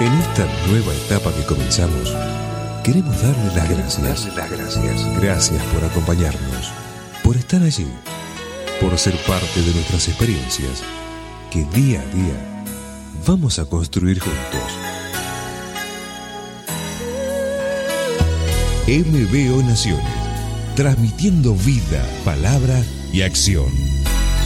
En esta nueva etapa que comenzamos, queremos darle las gracias. Gracias por acompañarnos, por estar allí, por ser parte de nuestras experiencias, que día a día vamos a construir juntos. MBO Naciones, transmitiendo vida, palabra y acción.